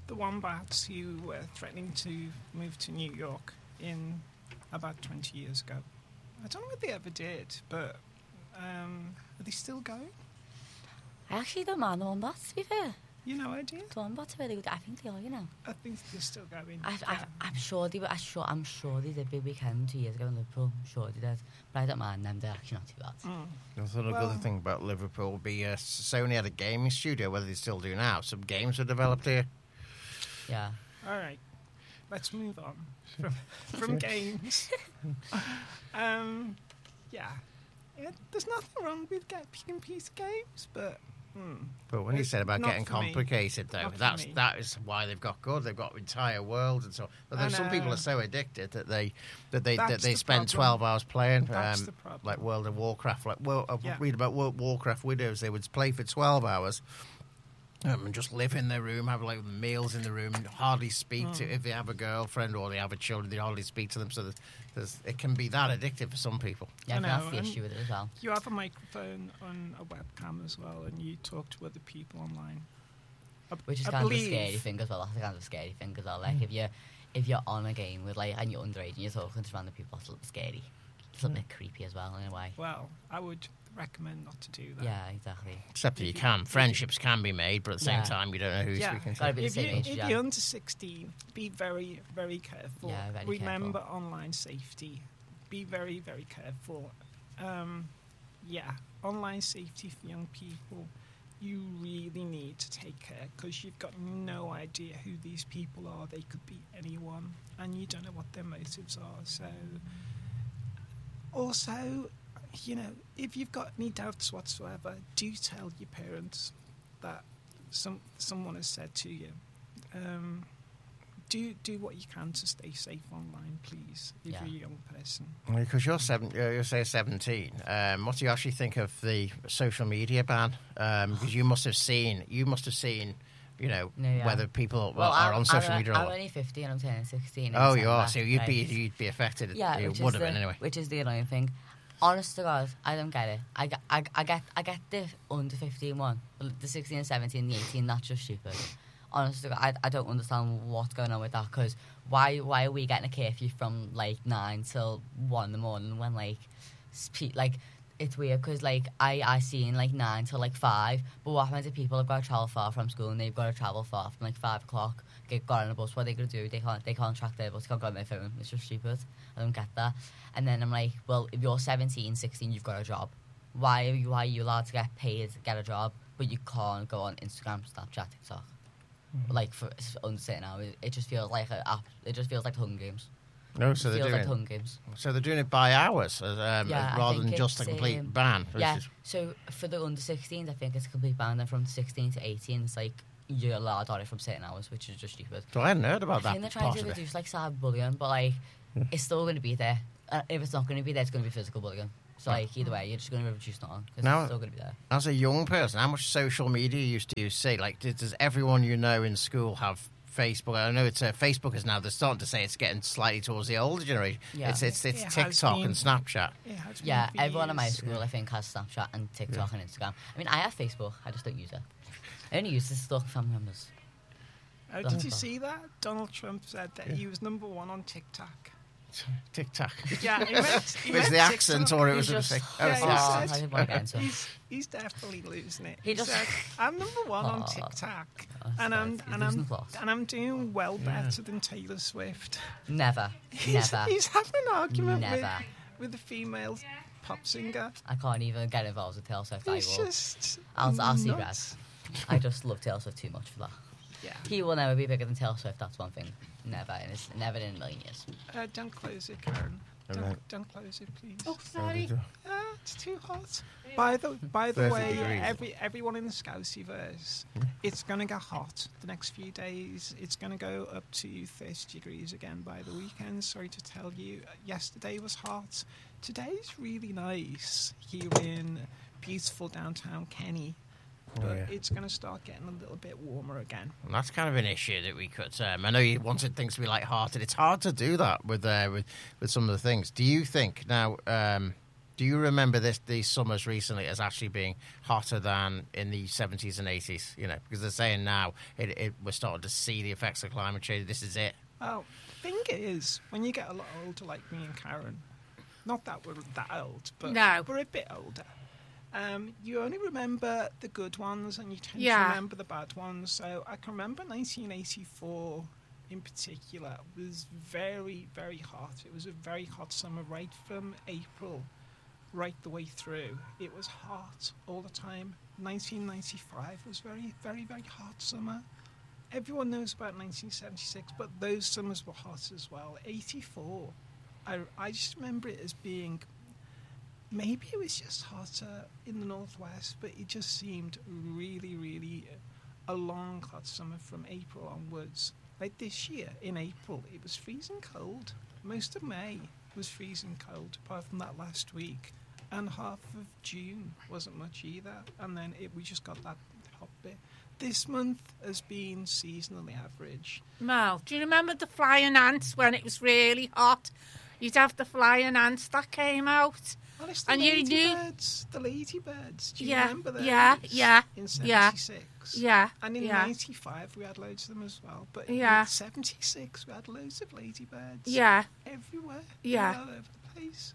the Wombats who were threatening to move to New York in about 20 years ago. I don't know what they ever did, but are they still going? I actually don't mind the Wombats, to be fair. You no idea? The Wombats are really good. I think they are, you know. I think they're still going. I'm sure they were. I'm sure they did Big Weekend 2 years ago in Liverpool. I'm sure they did. But I don't mind them. They're actually not too bad. I thought a good thing about Liverpool would be Sony had a gaming studio, whether they still do now. Some games were developed here. Yeah. All right. Let's move on from games. Yeah, there's nothing wrong with picking piece games, but when you said about not getting for me. complicated, though, Not for me. that is why they've got good. They've got entire worlds and so on. But then some people are so addicted that they That's the spend problem. 12 hours playing. That's the problem. Like World of Warcraft. Yeah. Read about Warcraft Widows. They would play for 12 hours. And just live in their room, have like meals in the room, and hardly speak to if they have a girlfriend or they have a children, they hardly speak to them. So it can be that addictive for some people. Yeah, I that's know, the and issue with it as well. You have a microphone on a webcam as well, and you talk to other people online. Which is I kind of a believe- scary thing as well. That's kind of a scary thing as well. Like if you're on a game with and you're underage and you're talking to random people, that's a little bit scary. It's a little bit creepy as well in a way. Well, I would recommend not to do that. Yeah, exactly. Except that you can. Friendships can be made, but at the same Yeah. time, you don't know who you're speaking Gotta to. be the same age, If yeah. you're under 16, be very, very careful. Yeah, very Remember careful. online safety. Be very, very careful. Online safety for young people, you really need to take care because you've got no idea who these people are. They could be anyone, and you don't know what their motives are. So, also, if you've got any doubts whatsoever, do tell your parents that someone has said to you. Do what you can to stay safe online, please, if you're a young person. Because you're 17. What do you actually think of the social media ban? Because you must have seen, whether people are on social media or I'm not. only 50 and I'm turning 16. Oh, in you are. December, So you'd right? be affected. Yeah, you which would is have been anyway. Which is the annoying thing. Honest to God, I don't get it. I get the under 15 one, the 16 and 17, the 18. That's just stupid. Honest to God, I don't understand what's going on with that. Because why are we getting a curfew from 9 till 1 in the morning when it's weird because I seen 9 till 5. But what happens if people have got to travel far from school and they've got to travel far from 5 o'clock? Got on a bus. What are they gonna do? They can't track their bus. They can't go on their phone. It's just stupid. I don't get that. And then I'm like, well, if you're 17, 16, you've got a job. Why are you allowed to get paid to get a job, but you can't go on Instagram, Snapchat, TikTok? For under certain hours, it just feels like Hunger Games. No, so they're feels doing like Hunger Games. So they're doing it by hours, I rather think than just a it's, complete ban. Yeah. So for the under 16s, I think it's a complete ban. And from 16 to 18, it's you're allowed on it from certain hours, which is just stupid. So I hadn't heard about that. I think they're trying to reduce cyberbullying, but it's still going to be there. If it's not going to be there, it's going to be physical bullying. So either way, you're just going to reduce that on because it's still going to be there. As a young person, how much social media do you see? Does everyone you know in school have Facebook? I know it's Facebook is now. They're starting to say it's getting slightly towards the older generation. Yeah. It's TikTok and Snapchat. Yeah, everyone in my school I think has Snapchat and TikTok and Instagram. I mean, I have Facebook. I just don't use it. I only use it to stalk family members. Did you see that? Donald Trump said that he was number 1 on TikTok. TikTok. Yeah, he meant was the accent TikTok. or it was He's a just- he's definitely losing it. He said, "I'm number 1 on TikTok, and I'm doing well better than Taylor Swift." Never. He's having an argument Never. with a female pop singer. I can't even get involved with Taylor Swift. He's just I'll see red. nuts. I just love Taylor Swift too much for that. Yeah. He will never be bigger than Taylor Swift, that's one thing. Never in a million years. Don't close it, Karen. Don't close it, please. Oh, sorry. It's too hot. By the way, degrees. everyone in the Scouseyverse, it's going to get hot the next few days. It's going to go up to 30 degrees again by the weekend. Sorry to tell you. Yesterday was hot. Today's really nice here in beautiful downtown Kenny. But it's going to start getting a little bit warmer again. And that's kind of an issue that we could. I know you wanted things to be light-hearted. It's hard to do that with some of the things. Do you think now? Do you remember these summers recently as actually being hotter than in the 70s and 80s? You know, because they're saying now we're starting to see the effects of climate change. This is it. Well, the thing is, when you get a lot older, like me and Karen, not that we're that old, but No. we're a bit older. You only remember the good ones, and you tend to Yeah. remember the bad ones. So I can remember 1984 in particular was very, very hot. It was a very hot summer, right from April right the way through. It was hot all the time. 1995 was very, very, very hot summer. Everyone knows about 1976, but those summers were hot as well. 84, I just remember it as being, maybe it was just hotter in the northwest, but it just seemed really, really a long hot summer from April onwards. Like this year, in April, it was freezing cold. Most of May was freezing cold, apart from that last week. And half of June wasn't much either. And then we just got that hot bit. This month has been seasonally average. Mel, do you remember the flying ants when it was really hot? You'd have the flying ants that came out. Well, it's the And you knew- ladybirds. The ladybirds. Do you Yeah, remember those? yeah, yeah, In yeah. 76. Yeah, And in yeah. 95 we had loads of them as well. But Yeah. in 76 we had loads of ladybirds. Yeah. Everywhere. Yeah. All over the place.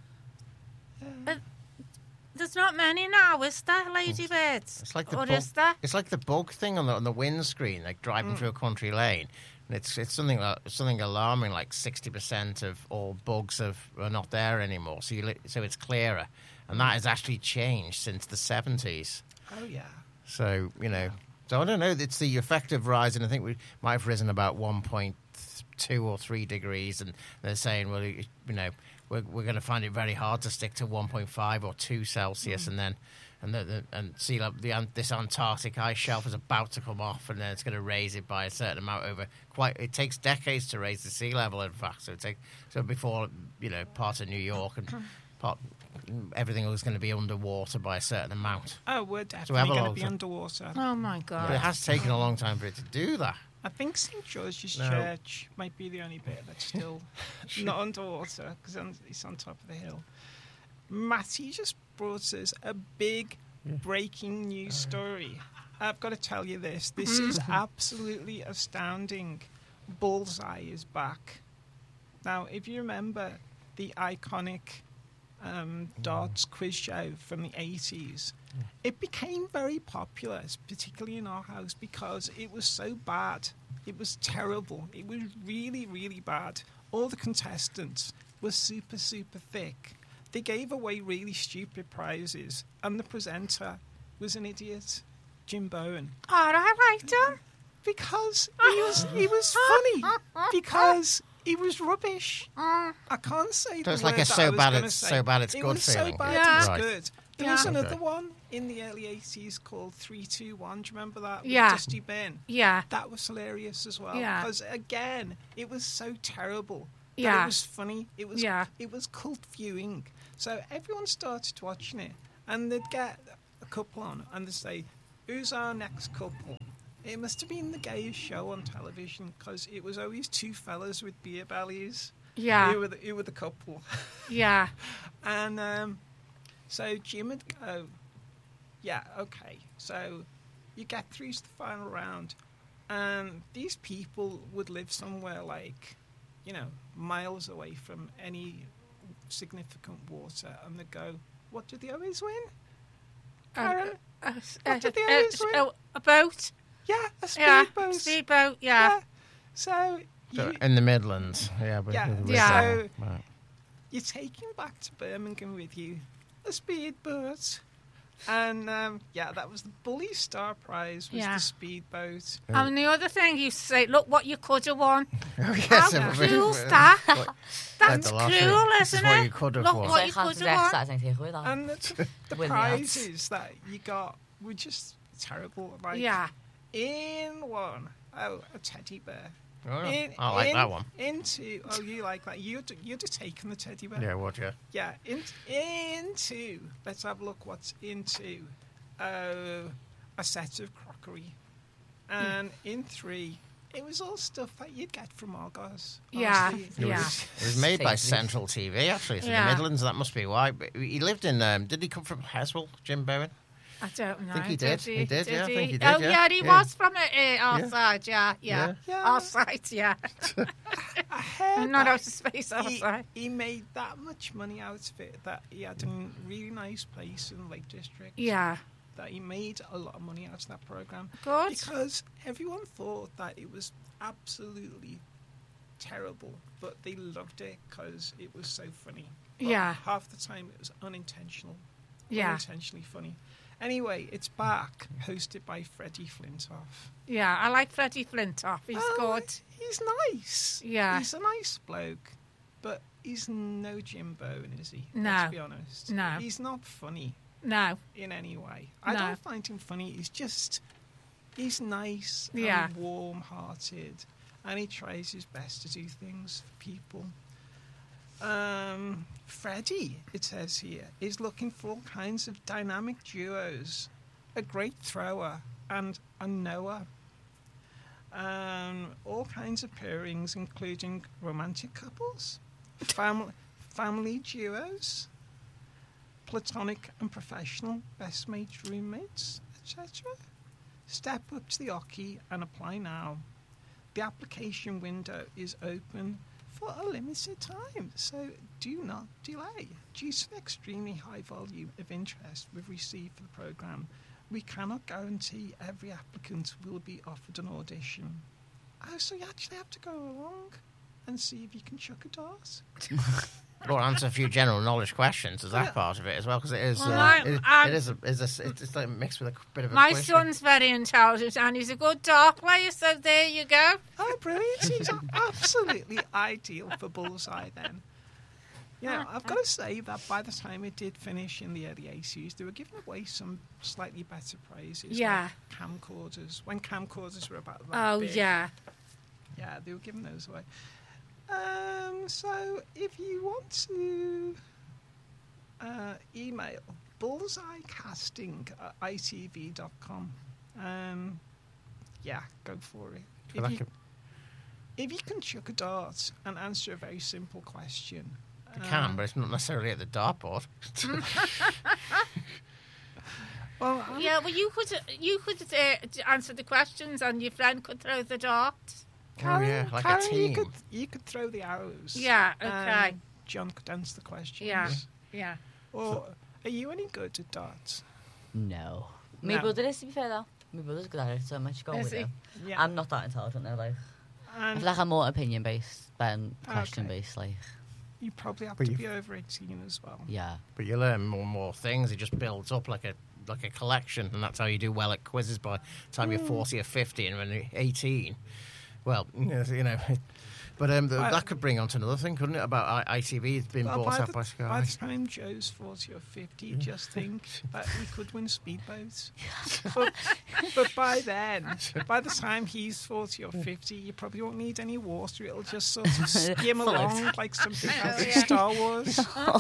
There's not many now, is there, ladybirds? It's like the or bug, is there? it's like the bug thing on the windscreen, like driving through a country lane. And it's something alarming. Like 60% of all bugs are not there anymore. So it's clearer, and that has actually changed since the 70s. Oh, yeah. So so I don't know. It's the effective rise, and I think we might have risen about 1.2 or 3 degrees, and they're saying, well, we're going to find it very hard to stick to 1.5 or 2 Celsius, and then and sea level, this Antarctic ice shelf is about to come off, and then it's going to raise it by a certain amount over. It takes decades to raise the sea level. In fact, so before part of New York and everything was going to be underwater by a certain amount. Oh, we're So definitely going to Avalon- be underwater. Oh, my But God. it has taken a long time for it to do that. I think St. George's No. Church might be the only bit that's still not underwater because it's on top of the hill. Matty just brought us a big breaking news story. I've got to tell you this. This is absolutely astounding. Bullseye is back. Now, if you remember the iconic darts quiz show from the 80s, it became very popular, particularly in our house, because it was so bad. It was terrible. It was really, really bad. All the contestants were super, super thick. They gave away really stupid prizes, and the presenter was an idiot, Jim Bowen, Oh, I liked him. because he was funny, because he was rubbish. I can't say the it's like word a that so I was bad gonna it's say. so bad it's It good was feeling. so bad Yeah. it's Right. good. There Yeah. was another Okay. one in the early 80s called 3-2-1. Do you remember that? With Yeah. Dusty Ben. Yeah. That was hilarious as well. Yeah. Because again, it was so terrible. That Yeah. It was funny. It was Yeah. It was cult viewing. So everyone started watching it, and they'd get a couple on, and they'd say, "Who's our next couple?" It must have been the gayest show on television because it was always two fellas with beer bellies. Yeah. Who were the couple. Yeah. And so Jim would go, yeah, okay. So you get through to the final round, and these people would live somewhere like, miles away from any significant water, and they'd go, what did they always win? Karen? What did they always win? A boat. Yeah, a Yeah. speedboat. Speedboat, yeah. So So you, in the Midlands, but Yeah. Yeah. So Right. you're taking back to Birmingham with you a speedboat. And that was the Bully Star Prize, was Yeah. the speedboat. And the other thing you say, look what you could have won. Oh, yes, How it was- cruel's that? Like That's the lottery. cruel, This is isn't what it? you could have Look won. what you Can't could have won. that thing with that. And the Win the odds. prizes that you got were just terrible. Like, Yeah. in one, a teddy bear. Oh, In- I like in- that one. Into, you like that. You'd have taken the teddy bear. Yeah, what? Yeah. Yeah, into, let's have a look what's into a set of crockery. And in 3, It was all stuff that you'd get from Argos. Yeah, honestly. yeah. It was made by Sainsbury's. Central TV, actually. It's in Yeah. the Midlands, that must be why. But he lived in... did he come from Heswell, Jim Bowen? I don't know. think he did. He did, yeah, I think he did, Oh, yeah. he Yeah. was from our side, yeah. Yeah. Our side, yeah. I heard Not that out of space, our side. he made that much money out of it that he had a really nice place in Lake District. Yeah. That he made a lot of money out of that program. Good. Because everyone thought that it was absolutely terrible, but they loved it because it was so funny. But Yeah. half the time it was unintentional. Yeah. Unintentionally funny. Anyway, it's back, hosted by Freddie Flintoff. Yeah, I like Freddie Flintoff. He's good. He's nice. Yeah. He's a nice bloke, but he's no Jim Bowen, is he? No. Let's be honest. No. He's not funny No. in any way. I No. don't find him funny. He's nice Yeah. and warm-hearted, and he tries his best to do things for people. Freddie, it says here, is looking for all kinds of dynamic duos, a great thrower and a knower. All kinds of pairings, including romantic couples, family duos, platonic and professional best mates, roommates, etc. Step up to the Oki and apply now. The application window is open for a limited time, so do not delay. Due to the extremely high volume of interest we've received for the programme, we cannot guarantee every applicant will be offered an audition. Oh, so you actually have to go along and see if you can chuck a dart? Or answer a few general knowledge questions. Is that Yeah. part of it as well? Because it is. Well, It's like mixed with a bit of a. My quiz. son's very intelligent and he's a good dart player, so there you go. Oh, brilliant. He's absolutely ideal for Bullseye then. Yeah, I've got to say that by the time it did finish in the early 80s, they were giving away some slightly better prizes. Yeah. Like camcorders. When camcorders were about that Oh, big. yeah. Yeah, they were giving those away. So if you want to email bullseyecasting@itv.com, yeah, go for it. So that could- If you can chuck a dart and answer a very simple question. You can, but it's not necessarily at the dartboard. Well, Yeah, well, you could answer the questions and your friend could throw the dart. Karen, like a team. You could throw the arrows. Yeah, okay. and John could answer the questions. Yeah. Yeah. Or are you any good at darts? No. My No. brother is, to be fair, though. My brother's good at it, so much going Is with he? him. Yeah. I'm not that intelligent, though, like. I And feel like I'm more opinion-based than Okay. question-based, like. you probably have But to you- be over 18 as well. Yeah. But you learn more and more things. It just builds up like a collection, and that's how you do well at quizzes by the time you're 40 or 50, and when you're 18. Well, you know. But that could bring on to another thing, couldn't it? About ITV being Well, bought out by by Sky. the time Joe's 40 or 50, just think that he could win speedboats. but by then, by the time he's 40 or 50, you probably won't need any water. It'll just sort of skim along like something out of yeah. Star Wars.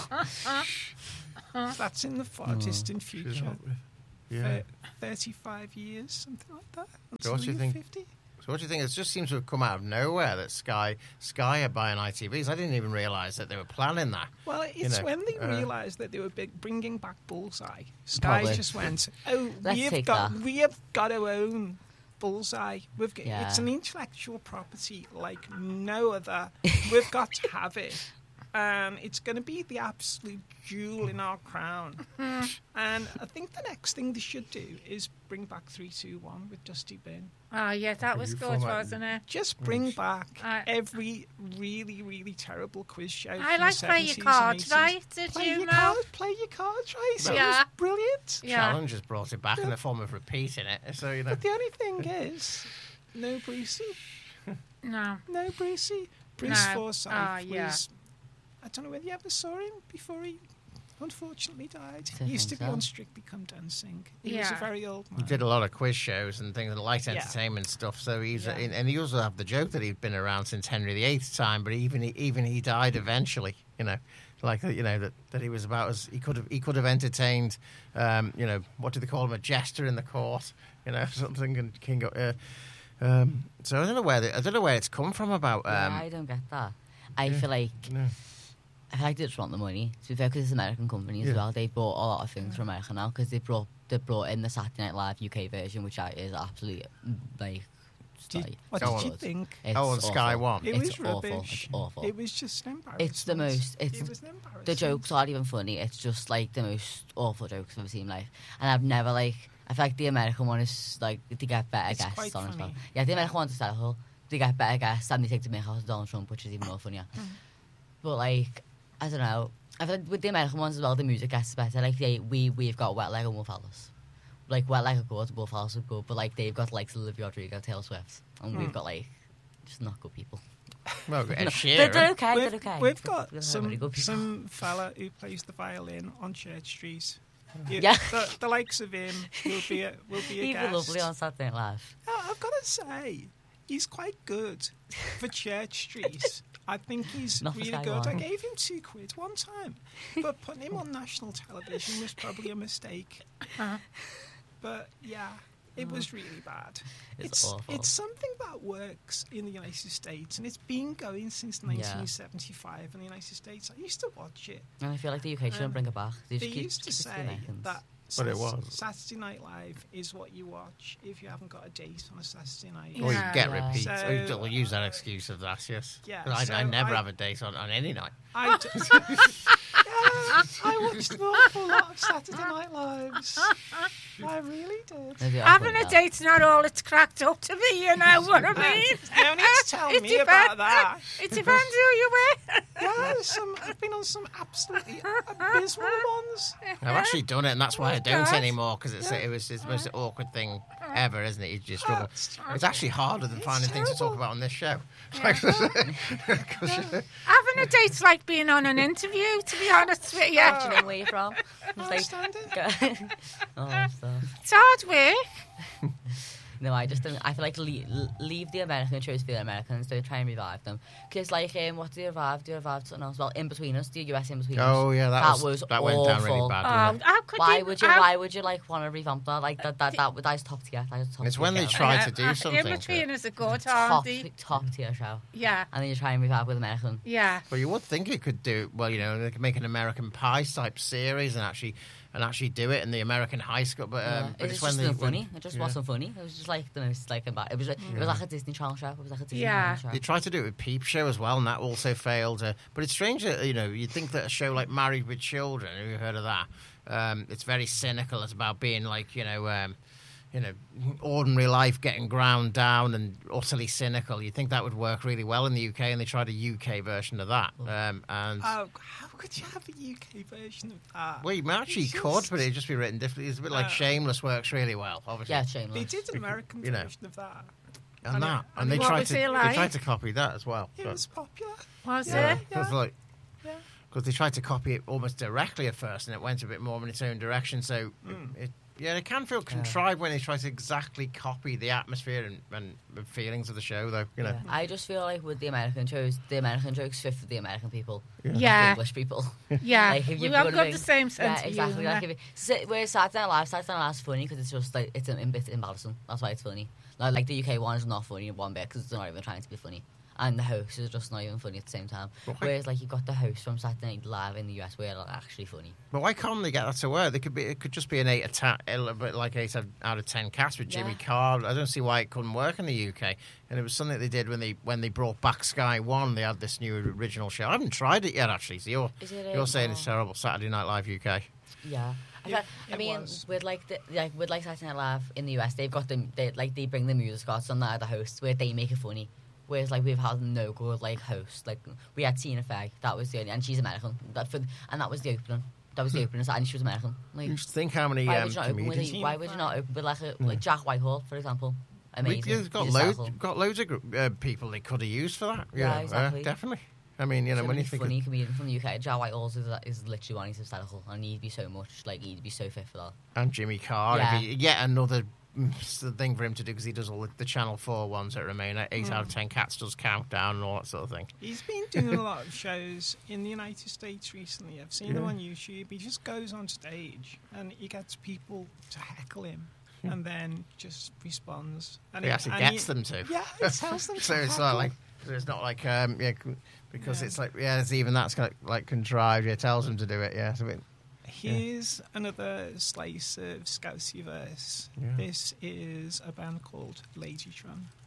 That's in the far distant future. Yeah. 35 years, something like that. So what do you until you're think? 50. So what do you think? It just seems to have come out of nowhere that Sky are buying ITVs. I didn't even realise that they were planning that. Well, it's know, when they realised that they were bringing back Bullseye. Sky Probably. just went, "Oh, Let's take that." we have got to own Bullseye. Yeah. It's an intellectual property like no other. We've got to have it. It's going to be the absolute jewel in our crown. And I think the next thing they should do is bring back 3-2-1 with Dusty Bin. Oh, yeah, that was you good, format- wasn't it? Just bring back I- every really, really terrible quiz show. I from like the play 70s your and cards 80s. right, did Play you your know? cards, play your cards right. So Yeah. it was brilliant. Yeah. Challenge has brought it back in the form of repeating it. So, you know. But the only thing is, no Brucey. No. No Brucey. Bruce No. Forsyth Yeah. was... I don't know whether you ever saw him before he unfortunately died. Don't He used to think be so. on Strictly Come Dancing. He was a Yeah. very old man. He did a lot of quiz shows and things, and light Yeah. entertainment stuff. So he's Yeah. and he also had the joke that he'd been around since Henry VIII's time, but even he died eventually. You know, like you know that he was about as he could have entertained. You know, what do they call him? A jester in the court. You know, something and King. So I don't know where it's come from about. I don't get that. I feel like they just want the money. To be fair, because it's American companies as well. They bought a lot of things from America now because they brought in the Saturday Night Live UK version, which is absolutely like. What did you think? On Sky One. It was awful. rubbish. It's awful. It was just an embarrassment. It's the most. It was an embarrassment. The jokes aren't even funny. It's just like the most awful jokes I've ever seen in life. And I've never like. I feel like the American one is like they get better It's guests quite on as well. funny. Yeah, the American one's hysterical. They get better guests and they take the mick out of Donald Trump, which is even more funnier. But like, I don't know. I feel like with the American ones as well, the music gets better. Like we've got Wet Leg and Wolf Alice. Like Wet Leg are good, Wolf Alice are good, but like they've got like Olivia Rodrigo, Taylor Swift, and we've got like just not good people. Well, Ed No, Sheeran. they're okay. They're okay. We've got We've really good people. some fella who plays the violin on Church Street. Yeah. The likes of him will be a He guest. was lovely on Saturday Night Live. I've got to say, he's quite good for Church Street. I think he's Not for really Sky good. I One. gave him £2 one time, but putting him on national television was probably a mistake. But yeah, it was really bad. It's awful. It's something that works in the United States, and it's been going since 1975 in the United States. I used to watch it. And I feel like the UK shouldn't bring it back. They They just keep, used to keep it the say Americans. that But it was. Saturday Night Live is what you watch if you haven't got a date on a Saturday night. Or you Yeah. get Yeah. repeats. So- We'll use that excuse of that, yes. Yeah, But I so never I- have a date on any night. I watched an awful lot of Saturday Night Lives. I really did. Maybe I'll Having put a that. date's not all it's cracked up to be, you know what I mean? You don't need to tell It me about depends- that. It depends who you with. Yeah, I've been on some absolutely abysmal ones. I've actually done it, and that's why I don't God. anymore, because it's the most awkward thing ever, isn't it? You just struggle. It's actually harder than finding things to talk terrible. about on this show. Having a date's like being on an interview, to be honest with you. Do you know where you're from? It's I like, understand it. oh, stuff. It's hard work. No, I just don't. I feel like leave the American shows for the Americans. Don't try and revive them. Because like, what do you revive? Do you revive something else? Well, In Between Us, the US In Between Us. Oh yeah, that went down really awful. bad. Didn't it? How could Why would you like want to revamp that? Like that's top tier. That's top It's tier when they show. try to do something. In Between is a good, top aren't they? top tier show, Yeah, and then you try and revive with American. yeah. Well, you would think it could do well. You know, they could make an American Pie type series and actually do it in the American high school. But, but It it's was when just they funny. It just wasn't funny. It was just like the most like about. It was like a Disney Channel show. It was like a Disney Yeah. Channel They show. tried to do it with Peep Show as well, and that also failed. But it's strange that you'd think that a show like Married with Children, have you heard of that? It's very cynical. It's about being like ordinary life getting ground down and utterly cynical. You'd think that would work really well in the UK, and they tried a UK version of that. And Oh, how could you have a UK version of that? well, you actually It's could, just- but it'd just be written differently. It's a bit like Shameless works really well, obviously. Yeah, They shameless. did an American you know. version of that. And that, and they what tried was to it like? they tried to copy that as well. It was popular. Was Yeah. it? Because like, Yeah. because they tried to copy it almost directly at first, and it went a bit more in its own direction. So it can feel contrived when they try to exactly copy the atmosphere and feelings of the show, though. You know, Yeah. I just feel like with the American shows, the American jokes fit for the American people, not the Yeah, English people. yeah. Like, if We you've haven't got got the same sense Yeah, exactly. of Like humour. whereas Saturday Night Live's funny because it's just like it's a bit embarrassing. That's why it's funny. Like the UK one is not funny in one bit because it's not even trying to be funny, and the host is just not even funny at the same time. Right. Whereas like you've got the host from Saturday Night Live in the US where they're actually funny. but why can't they get that to work? It could just be an 8 out of 10 cast with Jimmy Yeah. Carr. I don't see why it couldn't work in the UK. And it was something they did when they brought back Sky One. They had this new original show. I haven't tried it yet, actually. So you're saying it's terrible. Saturday Night Live UK. Yeah. Yeah, I it mean, was. with Saturday Night Live in the US, they've got they bring the music artists on there, the hosts, where they make it funny. Whereas like we've had no good like hosts. Like we had Tina Fey, that was the only, and she's American. And that was the opening. That was the opening, and she was American. Like, You just think how many why would you not open with comedians. why would you not open with like Jack Whitehall, for example? Amazing. You've got He's hysterical. loads of people they could have used for that. Yeah, exactly. Definitely. I mean, So when many you think funny comedian from the UK, Jack Whitehall is literally one. He's hysterical, and he'd be so much he'd be so fit for that. and Jimmy Carr, Yeah. yet another thing for him to do because he does all the Channel 4 ones that remain. 8 out of 10 Cats does Countdown and all that sort of thing. He's been doing a lot of shows in the United States recently. I've seen them on YouTube. He just goes on stage and he gets people to heckle him. and then just responds. And He actually gets them to. Yeah, it tells them. So to it's heckle. not like it's not like because Yeah. it's like it's even that's kind of like contrived. Yeah, tells them to do it. Yeah, so Here's another slice of Scousey verse. Yeah. This is a band called Ladytron.